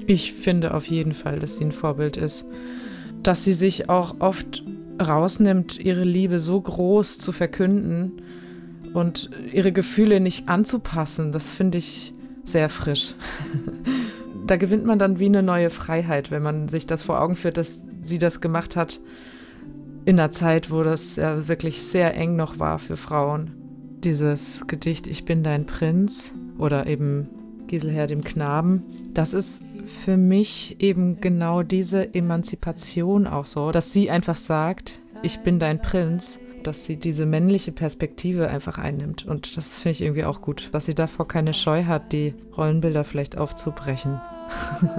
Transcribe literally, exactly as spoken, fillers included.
Ich finde auf jeden Fall, dass sie ein Vorbild ist. Dass sie sich auch oft rausnimmt, ihre Liebe so groß zu verkünden und ihre Gefühle nicht anzupassen, das finde ich sehr frisch. Da gewinnt man dann wie eine neue Freiheit, wenn man sich das vor Augen führt, dass sie das gemacht hat in einer Zeit, wo das ja wirklich sehr eng noch war für Frauen. Dieses Gedicht Ich bin dein Prinz oder eben Giselher dem Knaben, das ist für mich eben genau diese Emanzipation auch so, dass sie einfach sagt, ich bin dein Prinz, dass sie diese männliche Perspektive einfach einnimmt. Und das finde ich irgendwie auch gut, dass sie davor keine Scheu hat, die Rollenbilder vielleicht aufzubrechen.